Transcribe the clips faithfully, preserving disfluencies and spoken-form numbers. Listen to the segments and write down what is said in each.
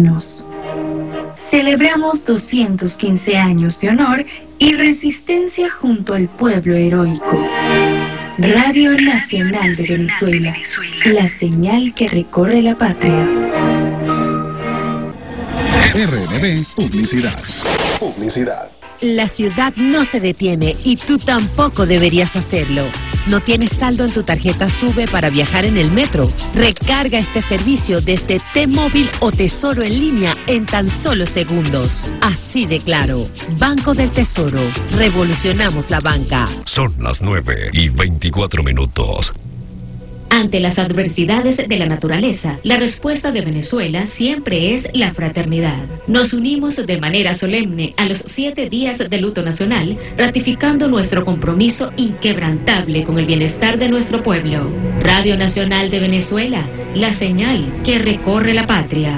venezolanos. Celebramos doscientos quince años de honor y resistencia junto al pueblo heroico. Radio Nacional de Venezuela, la señal que recorre la patria. R N B Publicidad. Publicidad. La ciudad no se detiene y tú tampoco deberías hacerlo. ¿No tienes saldo en tu tarjeta SUBE para viajar en el metro? Recarga este servicio desde T-Móvil o Tesoro en línea en tan solo segundos. Así de claro. Banco del Tesoro. Revolucionamos la banca. Son las nueve y veinticuatro minutos. Ante las adversidades de la naturaleza, la respuesta de Venezuela siempre es la fraternidad. Nos unimos de manera solemne a los siete días de luto nacional, ratificando nuestro compromiso inquebrantable con el bienestar de nuestro pueblo. Radio Nacional de Venezuela, la señal que recorre la patria.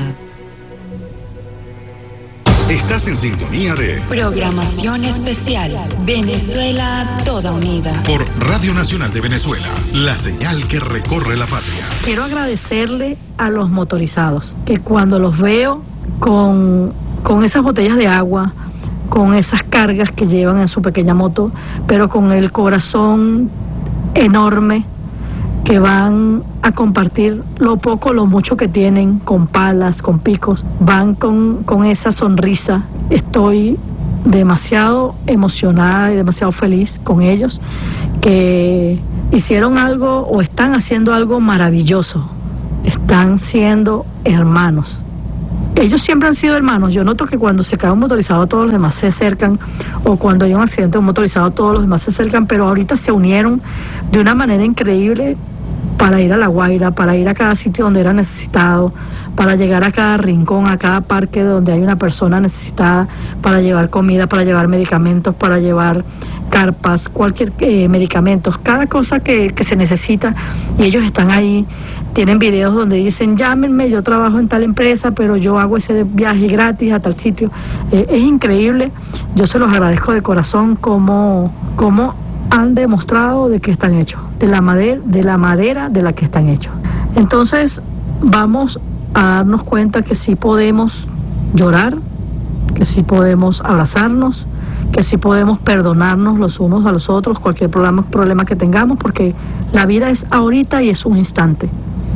Estás en sintonía de Programación Especial Venezuela Toda Unida por Radio Nacional de Venezuela, la señal que recorre la patria. Quiero agradecerle a los motorizados, que cuando los veo con, con esas botellas de agua, con esas cargas que llevan en su pequeña moto, pero con el corazón enorme, que van a compartir lo poco, lo mucho que tienen, con palas, con picos, van con, con esa sonrisa. Estoy demasiado emocionada y demasiado feliz con ellos, que hicieron algo o están haciendo algo maravilloso. Están siendo hermanos. Ellos siempre han sido hermanos. Yo noto que cuando se cae un motorizado todos los demás se acercan, o cuando hay un accidente de un motorizado todos los demás se acercan, pero ahorita se unieron de una manera increíble para ir a La Guaira, para ir a cada sitio donde era necesitado, para llegar a cada rincón, a cada parque donde hay una persona necesitada, para llevar comida, para llevar medicamentos, para llevar carpas, cualquier eh, medicamentos, cada cosa que, que se necesita, y ellos están ahí. Tienen videos donde dicen, llámenme, yo trabajo en tal empresa, pero yo hago ese viaje gratis a tal sitio. Eh, es increíble. Yo se los agradezco de corazón como, como han demostrado de que están hechos, de la madera, de la madera de la que están hechos. Entonces, vamos a darnos cuenta que sí podemos llorar, que sí podemos abrazarnos, que sí podemos perdonarnos los unos a los otros, cualquier problema, problema que tengamos, porque la vida es ahorita y es un instante.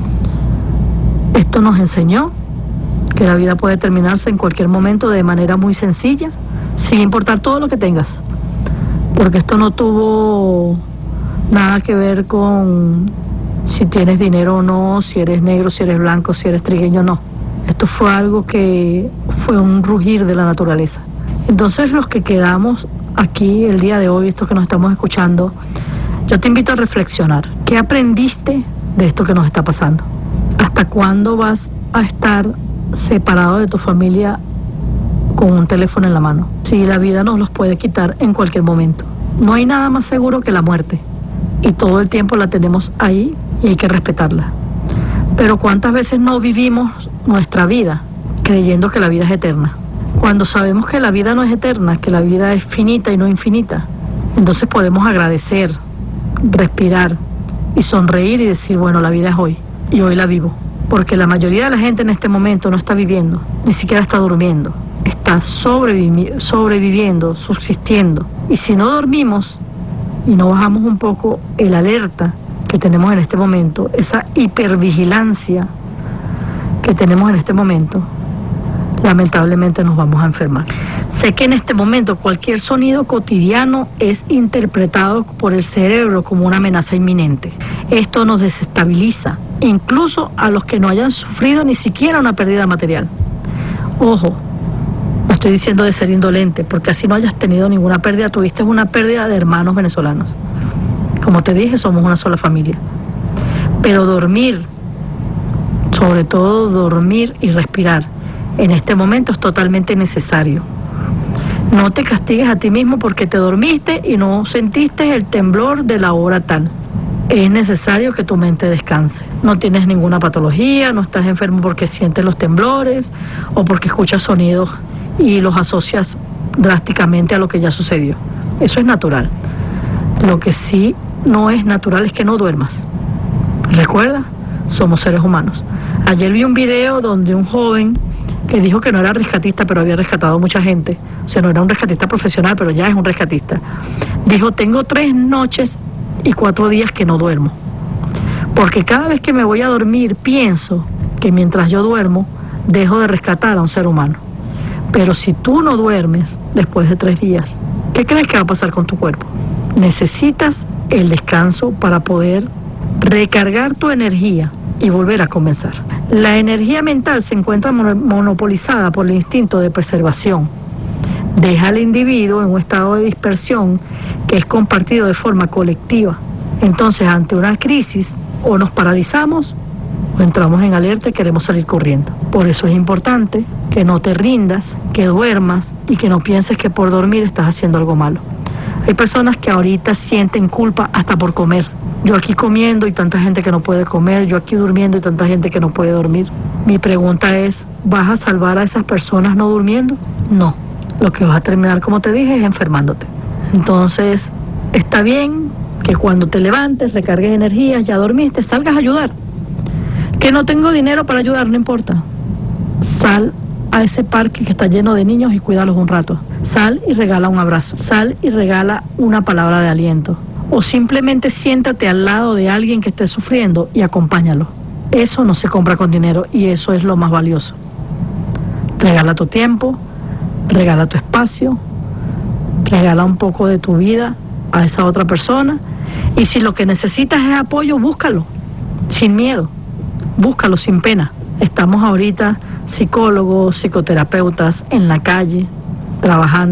Esto nos enseñó que la vida puede terminarse en cualquier momento de manera muy sencilla, sin importar todo lo que tengas, porque esto no tuvo nada que ver con si tienes dinero o no, si eres negro, si eres blanco, si eres trigueño, no. Esto fue algo que fue un rugir de la naturaleza. Entonces, los que quedamos aquí el día de hoy, estos que nos estamos escuchando, yo te invito a reflexionar. ¿Qué aprendiste de esto que nos está pasando? ¿Hasta cuándo vas a estar separado de tu familia con un teléfono en la mano? Si la vida nos los puede quitar en cualquier momento. No hay nada más seguro que la muerte, y todo el tiempo la tenemos ahí y hay que respetarla. Pero ¿cuántas veces no vivimos nuestra vida creyendo que la vida es eterna? Cuando sabemos que la vida no es eterna, que la vida es finita y no infinita, entonces podemos agradecer, respirar y sonreír y decir, bueno, la vida es hoy y hoy la vivo. Porque la mayoría de la gente en este momento no está viviendo, ni siquiera está durmiendo, está sobrevivi- sobreviviendo, subsistiendo. Y si no dormimos y no bajamos un poco el alerta que tenemos en este momento, esa hipervigilancia que tenemos en este momento, lamentablemente nos vamos a enfermar. Sé que en este momento cualquier sonido cotidiano es interpretado por el cerebro como una amenaza inminente. Esto nos desestabiliza, incluso a los que no hayan sufrido ni siquiera una pérdida material. Ojo, no estoy diciendo de ser indolente, porque así no hayas tenido ninguna pérdida, tuviste una pérdida de hermanos venezolanos. Como te dije, somos una sola familia. Pero dormir, sobre todo dormir y respirar, en este momento es totalmente necesario. No te castigues a ti mismo porque te dormiste y no sentiste el temblor de la hora tal. Es necesario que tu mente descanse. No tienes ninguna patología, no estás enfermo porque sientes los temblores o porque escuchas sonidos y los asocias drásticamente a lo que ya sucedió. Eso es natural. Lo que sí no es natural es que no duermas. Recuerda, somos seres humanos. Ayer vi un video donde un joven que dijo que no era rescatista, pero había rescatado a mucha gente. O sea, no era un rescatista profesional, pero ya es un rescatista. Dijo, tengo tres noches y cuatro días que no duermo. Porque cada vez que me voy a dormir pienso que mientras yo duermo dejo de rescatar a un ser humano. Pero si tú no duermes después de tres días, ¿qué crees que va a pasar con tu cuerpo? Necesitas el descanso para poder recargar tu energía y volver a comenzar. La energía mental se encuentra monopolizada por el instinto de preservación. Deja al individuo en un estado de dispersión que es compartido de forma colectiva. Entonces, ante una crisis, o nos paralizamos o entramos en alerta y queremos salir corriendo. Por eso es importante que no te rindas, que duermas y que no pienses que por dormir estás haciendo algo malo. Hay personas que ahorita sienten culpa hasta por comer. Yo aquí comiendo y tanta gente que no puede comer, yo aquí durmiendo y tanta gente que no puede dormir. Mi pregunta es, ¿vas a salvar a esas personas no durmiendo? No. Lo que vas a terminar, como te dije, es enfermándote. Entonces, está bien que cuando te levantes, recargues energías, ya dormiste, salgas a ayudar. Que no tengo dinero para ayudar, no importa. Sal a ese parque que está lleno de niños y cuídalos un rato. Sal y regala un abrazo. Sal y regala una palabra de aliento. O simplemente siéntate al lado de alguien que esté sufriendo y acompáñalo. Eso no se compra con dinero y eso es lo más valioso. Regala tu tiempo, regala tu espacio, regala un poco de tu vida a esa otra persona y si lo que necesitas es apoyo, búscalo, sin miedo, búscalo sin pena. Estamos ahorita psicólogos, psicoterapeutas en la calle, trabajando.